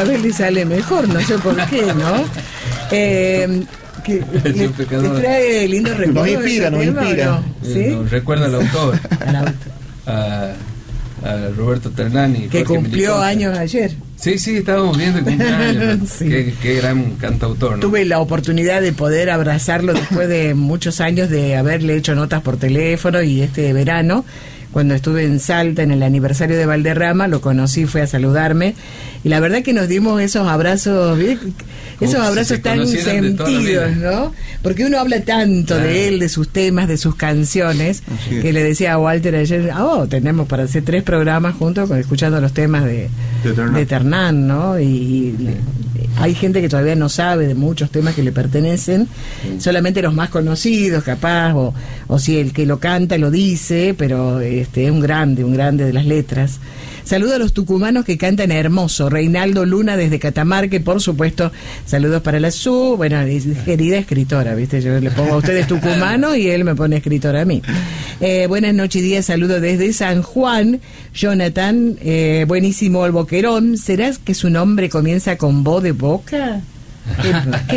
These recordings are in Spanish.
cada vez le sale mejor, no sé por qué, ¿no? Que le trae lindos recuerdos. Nos inspira. ¿Sí? Nos recuerda al autor, a Roberto Ternani, que cumplió años ayer. Sí, estábamos viendo el cumpleaños. Sí. Qué gran cantautor, ¿no? Tuve la oportunidad de poder abrazarlo después de muchos años de haberle hecho notas por teléfono, y este verano, cuando estuve en Salta en el aniversario de Valderrama, lo conocí, fue a saludarme, y la verdad que nos dimos esos abrazos, esos abrazos tan sentidos, ¿no? Porque uno habla tanto de él, de sus temas, de sus canciones, que le decía a Walter ayer, tenemos para hacer 3 programas juntos escuchando los temas de Ternán, ¿no? Y hay gente que todavía no sabe de muchos temas que le pertenecen, solamente los más conocidos, capaz, o si el que lo canta lo dice, pero es un grande de las letras. Saludo a los tucumanos que cantan hermoso. Reinaldo Luna desde Catamarca, por supuesto, saludos para la Su, querida escritora, ¿viste? Yo le pongo a ustedes tucumano y él me pone escritora a mí. Buenas noches y días, saludos desde San Juan, Jonathan, buenísimo el Boquerón. ¿Será que su nombre comienza con bo de boca? Que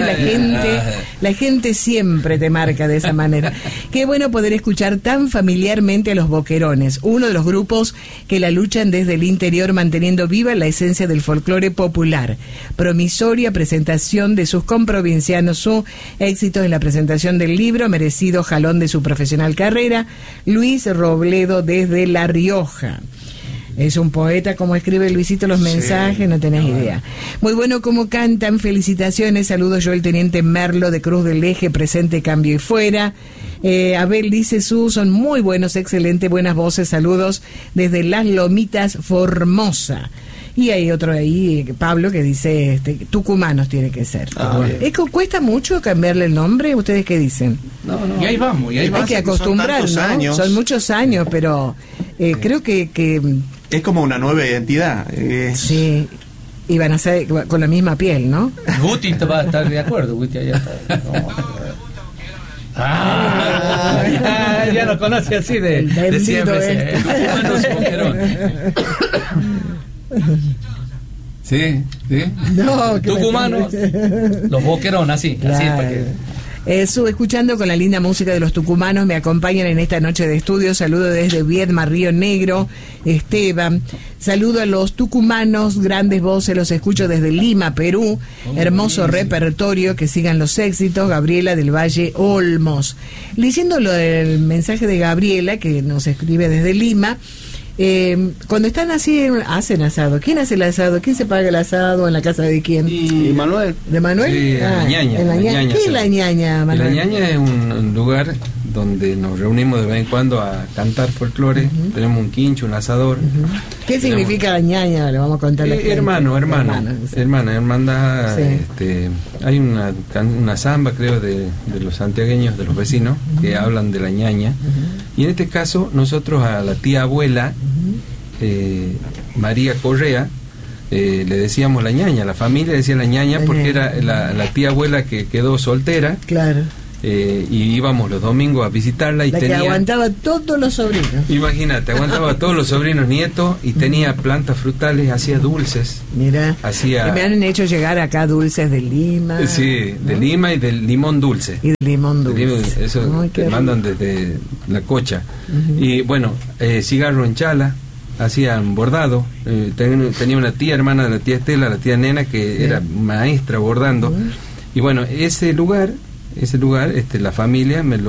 la gente siempre te marca de esa manera. Qué bueno poder escuchar tan familiarmente a los Boquerones, uno de los grupos que la luchan desde el interior manteniendo viva la esencia del folclore popular. Promisoria presentación de sus comprovincianos, su éxito en la presentación del libro, merecido jalón de su profesional carrera. Luis Robledo desde La Rioja. Es un poeta, como escribe Luisito los mensajes, no tenés idea. Muy bueno como cantan, felicitaciones, saludos yo el teniente Merlo de Cruz del Eje, presente, cambio y fuera. Abel dice son muy buenos, excelente, buenas voces, saludos desde Las Lomitas, Formosa. Y hay otro ahí, Pablo, que dice, tucumanos tiene que ser. ¿Cuesta mucho cambiarle el nombre? ¿Ustedes qué dicen? No. Y ahí vamos. Hay que acostumbrar, ¿no? Son muchos años, pero creo que es como una nueva identidad. Sí, y van a ser con la misma piel, ¿no? Guti va a estar de acuerdo, Guti allá está. Ya lo conoce así de siempre. Sí. No, tucumanos, los Boquerón, así para que... escuchando con la linda música de los tucumanos, me acompañan en esta noche de estudio. Saludo desde Viedma, Río Negro, Esteban. Saludo a los tucumanos, grandes voces, los escucho desde Lima, Perú. Hermoso repertorio, que sigan los éxitos. Gabriela del Valle Olmos. Leyendo el mensaje de Gabriela, que nos escribe desde Lima. Cuando están así, hacen asado. ¿Quién hace el asado? ¿Quién se paga el asado? ¿En la casa de quién? Y Manuel. ¿De Manuel? Sí, la ñaña. ¿Qué es la ñaña, Manuel? La ñaña es un lugar donde nos reunimos de vez en cuando a cantar folclore. Tenemos un quincho, un asador. ¿Qué significa la ñaña? Le vamos a contar la hermano. Hermandad. Sí. Hay una samba, creo, de los santiagueños, de los vecinos, que hablan de la ñaña. Y en este caso, nosotros a la tía abuela, María Correa, le decíamos la ñaña. La familia decía la ñaña porque era la tía abuela que quedó soltera. Claro. Y íbamos los domingos a visitarla y que aguantaba todos los sobrinos. Imagínate, aguantaba todos los sobrinos, nietos, y tenía plantas frutales, hacía dulces. Mira, que me han hecho llegar acá dulces de Lima. Sí, de Lima y del limón dulce. Eso te mandan desde la Cocha. Y bueno, cigarro en chala, hacían bordado. Tenía una tía hermana de la tía Estela, la tía Nena, que era maestra bordando. Y bueno, ese lugar la familia me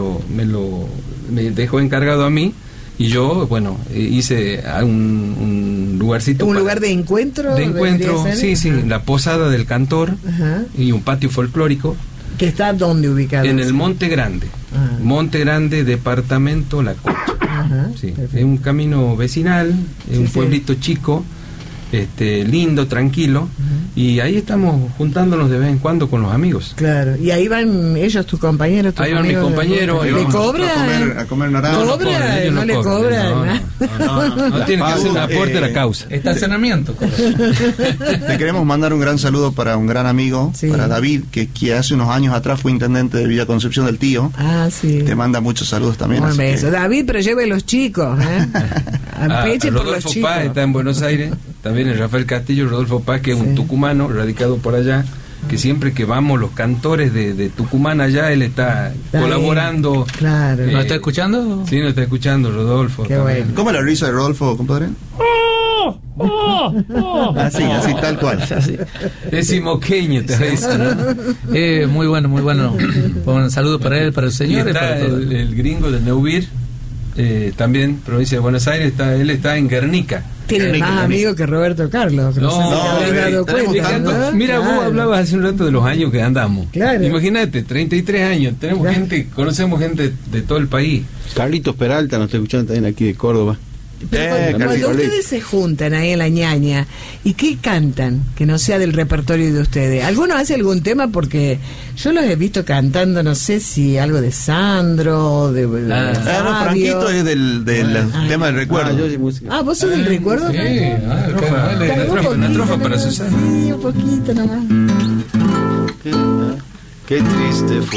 dejó encargado a mí, y yo hice un lugarcito, un lugar de encuentro, sí, la posada del cantor. Y un patio folclórico que está ¿dónde ubicado? En el Monte Grande. Monte Grande, departamento La Cocha. Sí, es un camino vecinal, es un pueblito chico, lindo, tranquilo. Y ahí estamos juntándonos de vez en cuando con los amigos. Claro, y ahí van ellos, tus compañeros. Ahí van mis compañeros. ¿Le cobran? A comer naranja. ¿No le cobran? No tiene que hacer un aporte a la causa. Estacionamiento. Te queremos mandar un gran saludo para un gran amigo, para David, que hace unos años atrás fue intendente de Villa Concepción del Tío. Sí. Te manda muchos saludos también. Un beso. David, pero lleve los chicos, Peche por los chicos. Paz está en Buenos Aires. también el Rafael Castillo, Rodolfo Paz, que es un tucumano radicado por allá, que siempre que vamos los cantores de Tucumán allá, él está colaborando. Claro. ¿Nos está escuchando? Sí, nos está escuchando, Rodolfo. Qué bueno. ¿Cómo es la risa de Rodolfo, compadre? Así, tal cual. Es imoqueño, te dice, ¿no? Muy bueno, muy bueno. Un saludo para él, para el señor. Y está para todo. el gringo de Neuvir, también provincia de Buenos Aires, él está en Guernica. Tiene más amigos que Roberto Carlos. Mira, vos hablabas hace un rato de los años que andamos. Claro. Imagínate, 33 años, tenemos gente, conocemos gente de todo el país. Carlitos Peralta nos está escuchando también aquí de Córdoba. Cuando ustedes se juntan ahí en la ñaña, ¿y qué cantan que no sea del repertorio de ustedes? ¿Alguno hace algún tema? Porque yo los he visto cantando, no sé si algo de Sandro, de Franquito es del tema del recuerdo. ¿Vos sos del recuerdo? Sí, una trofa para Susana. Sí, un poquito nomás. Qué triste fue